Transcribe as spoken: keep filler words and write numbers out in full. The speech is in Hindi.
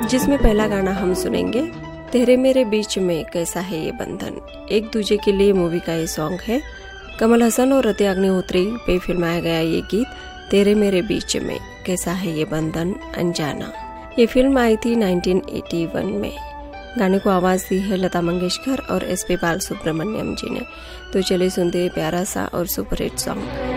जिसमें पहला गाना हम सुनेंगे तेरे मेरे बीच में कैसा है ये बंधन। एक दूजे के लिए मूवी का ये सॉन्ग है। कमल हसन और रति अग्निहोत्री पे फिल्माया गया ये गीत तेरे मेरे बीच में कैसा है ये बंधन अनजाना। ये फिल्म आई थी नाइनटीन एटी वन में। गाने को आवाज दी है लता मंगेशकर और एस पी बाल सुब्रमण्यम जी ने। तो चलिए सुनते हैं प्यारा सा और सुपरहिट सॉन्ग।